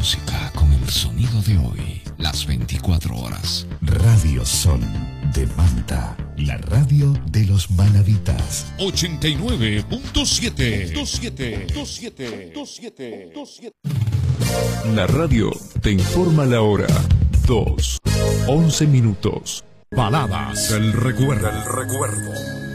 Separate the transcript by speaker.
Speaker 1: música con el sonido de hoy, las 24 horas.
Speaker 2: Radio Sol de Manta, la radio de los manavitas.
Speaker 3: 89.7. La radio te informa la hora. 2:11. Baladas del recuerdo.